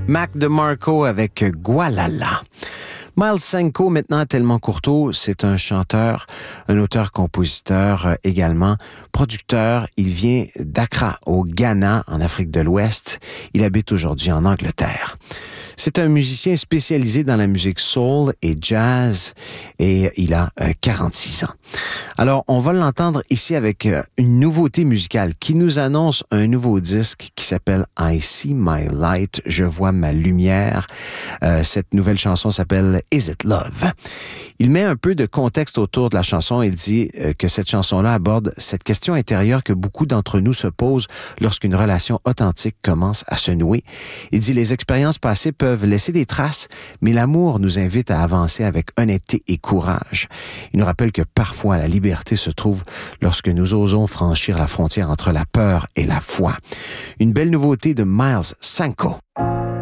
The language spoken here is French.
Mac DeMarco avec Gualala. Miles Senko, maintenant à Tellement-Courteau, c'est un chanteur, un auteur-compositeur également, producteur. Il vient d'Accra, au Ghana, en Afrique de l'Ouest. Il habite aujourd'hui en Angleterre. C'est un musicien spécialisé dans la musique soul et jazz et il a 46 ans. Alors, on va l'entendre ici avec une nouveauté musicale qui nous annonce un nouveau disque qui s'appelle I See My Light, je vois ma lumière. Cette nouvelle chanson s'appelle Is It Love? Il met un peu de contexte autour de la chanson. Il dit que cette chanson-là aborde cette question intérieure que beaucoup d'entre nous se posent lorsqu'une relation authentique commence à se nouer. Il dit les expériences passées peuvent laisser des traces, mais l'amour nous invite à avancer avec honnêteté et courage. Il nous rappelle que parfois la liberté se trouve lorsque nous osons franchir la frontière entre la peur et la foi. Une belle nouveauté de Miles Senko.